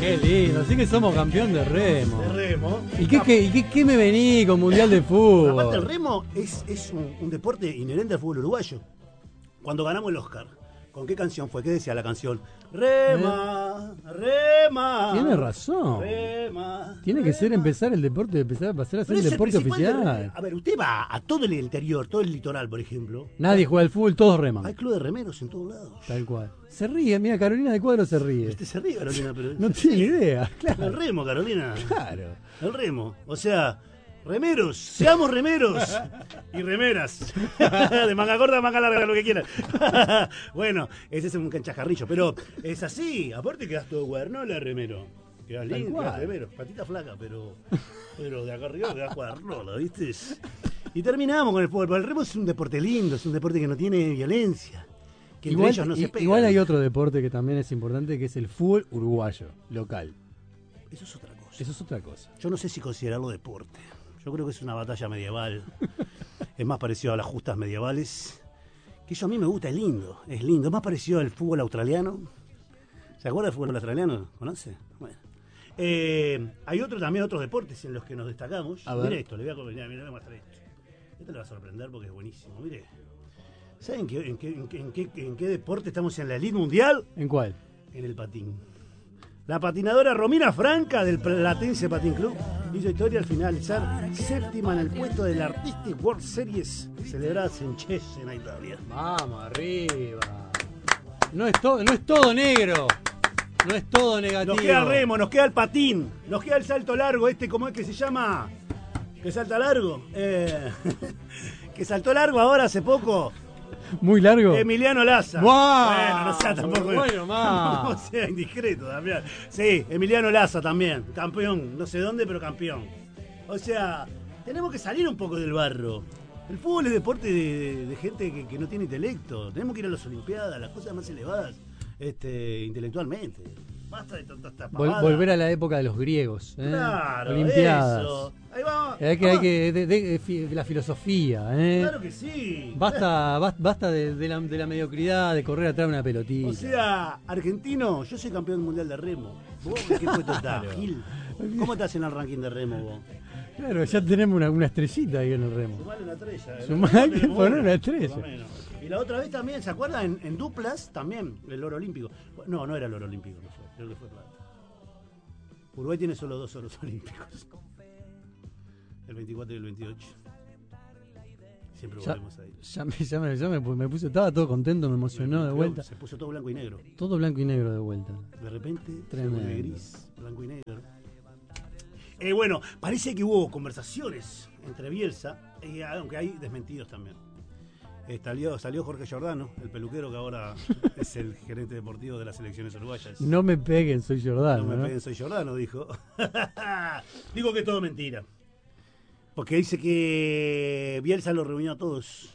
Qué lindo, así que somos campeón de remo. De remo. ¿Y qué me vení con Mundial de Fútbol? Aparte el remo es un deporte inherente al fútbol uruguayo. Cuando ganamos el Oscar, ¿con qué canción fue? ¿Qué decía la canción? Rema, rema. Tiene razón. Rema. Tiene que ser empezar a pasar a ser el deporte oficial. A ver, usted va a todo el interior, todo el litoral, por ejemplo. Nadie juega al fútbol, todos reman. Hay club de remeros en todos lados. Tal cual. Se ríe, mira, Carolina de Cuadro se ríe. Usted se ríe, Carolina, pero No tiene ni idea, claro. el remo, Carolina. Claro. El remo. O sea, remeros, seamos remeros y remeras. De manga corta, manga larga, lo que quieran. Bueno, ese es un canchajarrillo, pero es así. Aparte quedas todo guarnola, remero. Quedas lindo, quedas remero. Patita flaca, pero de acá arriba quedas guarnola, ¿viste? Y terminamos con el fútbol. Pero el remo es un deporte lindo, es un deporte que no tiene violencia. Que entre ellos no se pegan. Igual hay otro deporte que también es importante, que es el fútbol uruguayo, local. Eso es otra cosa. Eso es otra cosa. Yo no sé si considerarlo deporte. Yo creo que es una batalla medieval. Es más parecido a las justas medievales. Que eso a mí me gusta, es lindo. Es lindo. Es más parecido al fútbol australiano. ¿Se acuerda del fútbol australiano? ¿Conoce? Bueno. Hay también otros deportes en los que nos destacamos. Mire esto, le voy a mostrar esto. Esto le va a sorprender porque es buenísimo. Mire. ¿Saben en qué deporte estamos en la elite mundial? ¿En cuál? En el patín. La patinadora Romina Franca del Platense Patín Club hizo historia al finalizar séptima en el puesto de la Artistic World Series celebradas en Cesena, Italia. Vamos, arriba. No es todo negro. No es todo negativo. Nos queda el remo, nos queda el patín, nos queda el salto largo, ¿cómo es que se llama? ¿Que salta largo? Que saltó largo ahora hace poco. Muy largo. Emiliano Laza. ¡Wow! Bueno, no sea tampoco. Bueno, más. No sea indiscreto también. Sí, Emiliano Laza también. Campeón. No sé dónde, pero campeón. O sea, tenemos que salir un poco del barro. El fútbol es deporte de gente que no tiene intelecto. Tenemos que ir a las Olimpiadas, las cosas más elevadas intelectualmente. Basta de tontas pavadas. Volver a la época de los griegos. Claro, Olimpiadas. eso. Ahí va. Hay que la filosofía. Claro que sí. Basta de la mediocridad, de correr atrás de una pelotita. O sea, argentino, yo soy campeón mundial de remo. ¿Vos en qué puesto estás, Gil? ¿Cómo estás en el ranking de remo vos? Claro, ya tenemos una estrellita ahí en el remo. Sumale una estrella. Hay que poner una estrella. Y la otra vez también, ¿se acuerdan? En duplas también, el oro olímpico. No era el oro olímpico, no fue. Creo que fue plata. Uruguay tiene solo 2 oros olímpicos. El 24 y el 28. Siempre volvemos ahí. Ya me puse, estaba todo contento, me emocionó de vuelta. Se puso todo blanco y negro. Todo blanco y negro de vuelta. De repente, tremendo. se vuelve gris, blanco y negro. Bueno, parece que hubo conversaciones entre Bielsa, aunque hay desmentidos también. Salió Jorge Giordano, el peluquero que ahora es el gerente deportivo de las selecciones uruguayas. No me peguen, soy Giordano. No me peguen, soy Giordano, dijo. Digo que es todo mentira. Porque dice que Bielsa los reunió a todos.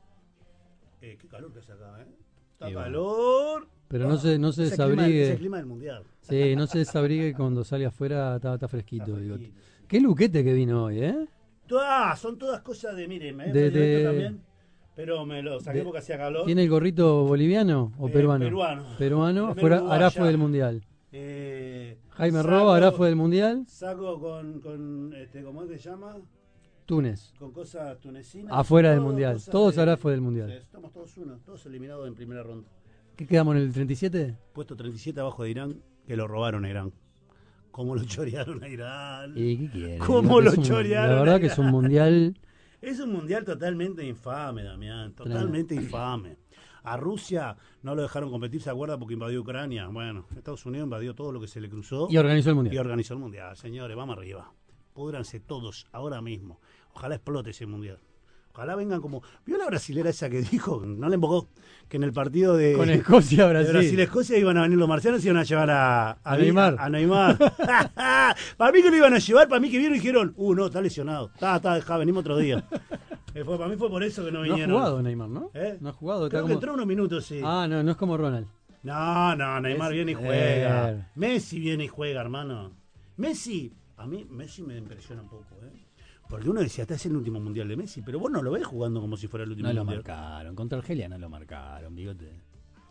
Qué calor que hace acá, ¿eh? Está calor. Pero no se desabrigue. Es el clima del mundial. Sí, no se desabrigue y cuando sale afuera está fresquito. Digo. Qué luquete que vino hoy, ¿eh? Son todas cosas de, miren, esto también. Pero me lo saqué porque hacía calor. ¿Tiene el gorrito boliviano o peruano? Peruano. Afuera, Ará fue del mundial. Jaime Roa, Ará fue del mundial. Saco con ¿cómo es que se llama? Túnez. Con cosas tunecinas. Afuera del mundial. Todos Ará fue del mundial. Estamos todos todos eliminados en primera ronda. ¿Qué quedamos en el 37? Puesto 37 abajo de Irán, que lo robaron a Irán. ¿Cómo lo chorearon a Irán? ¿Y qué quieren? ¿Cómo lo chorearon? La verdad que es un mundial. Es un mundial totalmente infame, Damián. Totalmente infame. A Rusia no lo dejaron competir, ¿se acuerda? Porque invadió Ucrania. Bueno, Estados Unidos invadió todo lo que se le cruzó. Y organizó el mundial. Señores, vamos arriba. Púdranse todos ahora mismo. Ojalá explote ese mundial. Ojalá vengan como... ¿Vio la brasilera esa que dijo? No le embocó. Que en el partido de... Con Escocia, Brasil. De Brasil-Escocia iban a venir los marcianos y iban a llevar a Neymar. A Neymar. Para mí que lo iban a llevar, para mí que vieron y dijeron, no, está lesionado. Está, venimos otro día. Para mí fue por eso que no vinieron. No ha jugado Neymar, ¿no? No ha jugado. Creo que entró unos minutos, sí. No es como Ronald. No, Neymar viene y juega. Messi viene y juega, hermano. Messi me impresiona un poco, Porque uno decía, este es el último mundial de Messi, pero vos no lo ves jugando como si fuera el último mundial. No lo marcaron, contra Argelia no lo marcaron, bigote.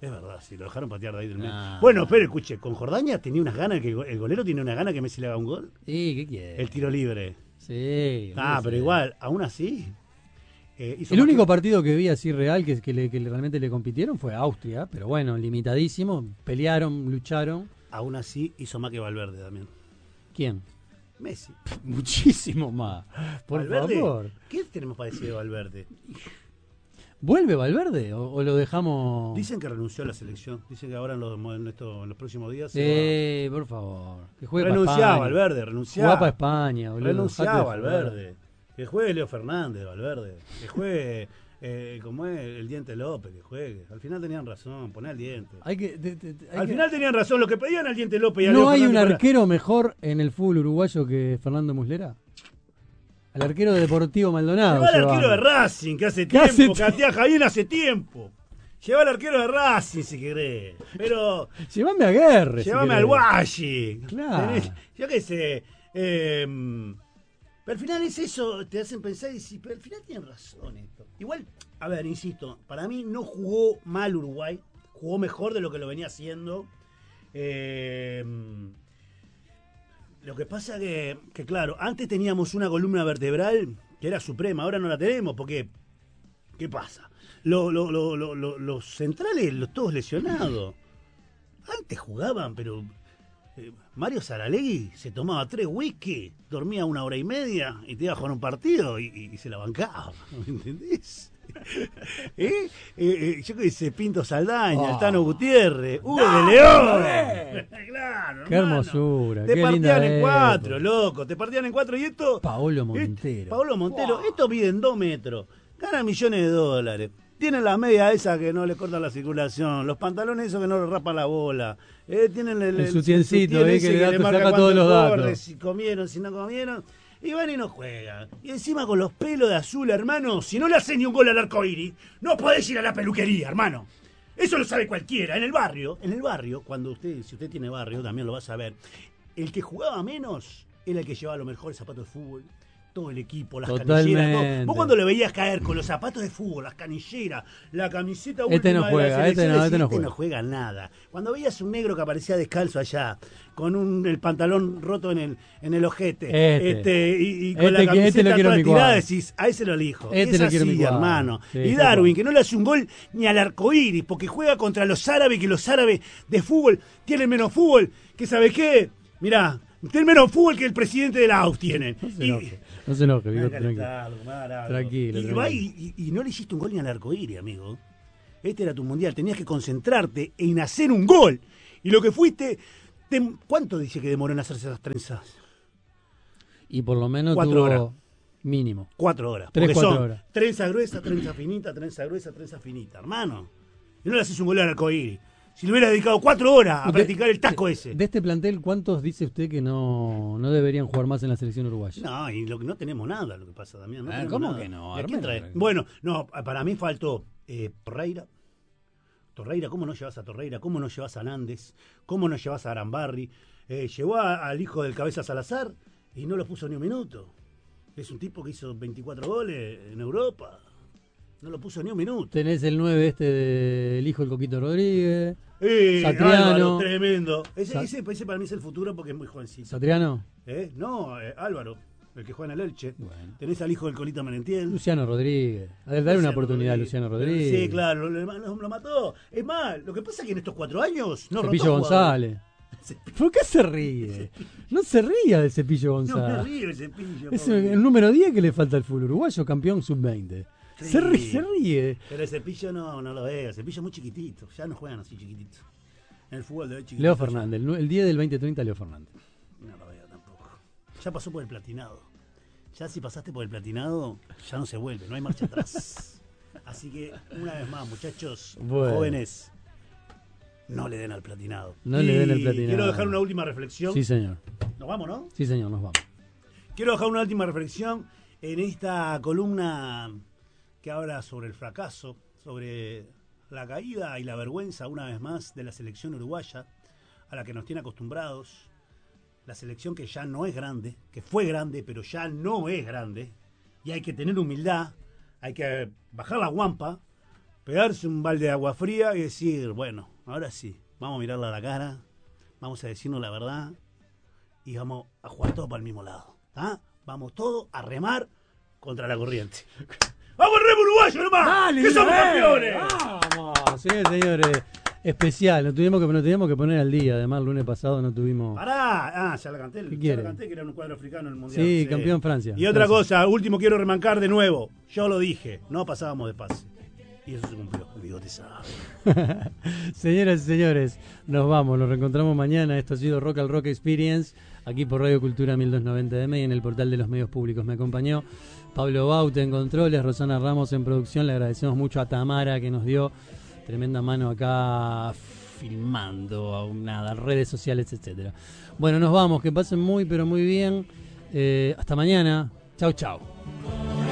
Es verdad, sí, lo dejaron patear de ahí del medio. Bueno, pero escuche, con Jordania tenía unas ganas, que el golero tiene una gana que Messi le haga un gol. ¿Y qué quiere? El tiro libre. Sí. Pero igual, aún así... el único partido que vi así real que realmente le compitieron fue Austria, pero bueno, limitadísimo, pelearon, lucharon. Aún así hizo más que Valverde también. ¿Quién? Messi. Muchísimo más. Por favor. ¿Qué tenemos para decir de Valverde? ¿Vuelve Valverde o lo dejamos? Dicen que renunció a la selección. Dicen que ahora en los próximos días por favor. Que juegue renunciaba Valverde, renunciaba. Jugaba para España, boludo. Renunciaba Valverde. Que juegue Leo Fernández, Valverde. Que juegue, como es el Diente López, que juegue. Al final tenían razón, poné al Diente. Al final tenían razón, lo que pedían al Diente López y a Leo ¿No hay Fernández un arquero mejor en el fútbol uruguayo que Fernando Muslera? Al arquero de Deportivo Maldonado. Lleva al arquero de Racing, que hace tiempo, que a Javier hace tiempo. Lleva al arquero de Racing, si querés. Pero. Llévame a Guerre. Llévame al Guachi. Claro. Yo qué sé. Pero al final es eso, te hacen pensar y decir, pero al final tienen razón esto. Igual, a ver, insisto, para mí no jugó mal Uruguay. Jugó mejor de lo que lo venía haciendo. Lo que pasa que, claro, antes teníamos una columna vertebral que era suprema, ahora no la tenemos, porque, ¿qué pasa? Los centrales, todos lesionados. Antes jugaban, pero Mario Saralegui se tomaba 3 whisky, dormía 1 hora y media y te iba a jugar un partido y se la bancaba, ¿me entendés? Yo qué sé, Pinto Saldaña, Altano Gutiérrez, Hugo de León. Claro, qué hermosura. Te qué partían en 4, loco. Te partían en 4 y esto. Paolo Montero. Estos miden 2 metros. Ganan millones de dólares. Tienen la media esa que no le cortan la circulación. Los pantalones esos que no le rapan la bola. Tienen el sutiencito, que le saca todos los datos. Si comieron, si no comieron. Y van y no juegan. Y encima con los pelos de azul, hermano, si no le hacen ni un gol al arcoíris, no podés ir a la peluquería, hermano. Eso lo sabe cualquiera. En el barrio, cuando si usted tiene barrio, también lo va a saber. El que jugaba menos era el que llevaba los mejores zapatos de fútbol. Todo el equipo, las canilleras, todo. Vos cuando le veías caer con los zapatos de fútbol, las canilleras, la camiseta última no juega, de la selección, este no juega nada. Cuando veías un negro que aparecía descalzo allá, con el pantalón roto en el ojete, y con la camiseta toda tirada, decís, a ese lo elijo. Es así, hermano. Sí, y Darwin, que no le hace un gol ni al arcoíris, porque juega contra los árabes, que los árabes de fútbol tienen menos fútbol, que ¿sabes qué? Mirá, tienen menos fútbol que el presidente de la AUF tienen. No se enoje, tranquilo. Y no le hiciste un gol ni al arcoíris, amigo. Este era tu mundial. Tenías que concentrarte en hacer un gol. Y lo que fuiste... ¿Cuánto dice que demoró en hacerse esas trenzas? Y por lo menos 4 horas. Mínimo. 4 horas. 3-4 horas. Trenza gruesa, trenza finita, trenza gruesa, trenza finita. Hermano. Y no le haces un gol al arcoíris. Si le hubiera dedicado 4 horas a practicar el taco ese. De este plantel, ¿cuántos dice usted que no deberían jugar más en la selección uruguaya? No, y no tenemos nada, lo que pasa también. ¿Cómo nada. que no? Bueno, no, para mí faltó Torreira. ¿Cómo no llevas a Torreira? ¿Cómo no llevas a Nández? ¿Cómo no llevas a Arambarri? Llevó al hijo del Cabeza Salazar y no lo puso ni un minuto. Es un tipo que hizo 24 goles en Europa. No lo puso ni un minuto. Tenés el 9 del hijo del Coquito Rodríguez. Satriano. Álvaro, tremendo. Ese para mí es el futuro porque es muy jovencito. ¿Satriano? No, Álvaro, el que juega en el Elche. Bueno. Tenés al hijo del Colito Merentiel. Luciano Rodríguez. A ver, dale una oportunidad a Luciano Rodríguez. Sí, claro, lo mató. Es más, lo que pasa es que en estos 4 años no Cepillo González. ¿Por qué se ríe? No se ría del Cepillo González. No me ríe el Cepillo. Es el número 10 que le falta al fútbol uruguayo, campeón sub-20. Sí. Se ríe. Pero el Cepillo no lo veo. El Cepillo es muy chiquitito. Ya no juegan así chiquititos. En el fútbol de hoy chiquitito. Leo Fernández. El 10 del 2030, Leo Fernández. No lo veo tampoco. Ya pasó por el platinado. Ya si pasaste por el platinado, ya no se vuelve. No hay marcha atrás. Así que, una vez más, muchachos, jóvenes, no le den al platinado. No le den al platinado. Quiero dejar una última reflexión. Sí, señor. ¿Nos vamos, no? Sí, señor, nos vamos. Quiero dejar una última reflexión en esta columna que habla sobre el fracaso, sobre la caída y la vergüenza, una vez más, de la selección uruguaya, a la que nos tiene acostumbrados. La selección que ya no es grande, que fue grande, pero ya no es grande. Y hay que tener humildad, hay que bajar la guampa pegarse un balde de agua fría y decir, bueno, ahora sí, vamos a mirarla a la cara, vamos a decirnos la verdad y vamos a jugar todos para el mismo lado. ¿Ah? Vamos todos a remar contra la corriente. ¡Vamos al remo uruguayo nomás! ¡Dale, ¡que somos campeones! ¡Vamos! Sí, señores. Especial, nos teníamos que poner al día. Además, el lunes pasado no tuvimos. Pará, ya la canté. Ya la canté, que era un cuadro africano en el mundial. Sí, campeón Francia. Y otra cosa, último quiero remarcar de nuevo. Yo lo dije, no pasábamos de pase. Y eso se cumplió. El bigote sabe. Señoras y señores, nos vamos. Nos reencontramos mañana. Esto ha sido Rock al Rock Experience. Aquí por Radio Cultura 1290M y en el portal de los medios públicos. Me acompañó Pablo Baute en controles, Rosana Ramos en producción. Le agradecemos mucho a Tamara que nos dio tremenda mano acá filmando, nada, redes sociales, etcétera. Bueno, nos vamos, que pasen muy, pero muy bien. Hasta mañana. Chau, chau.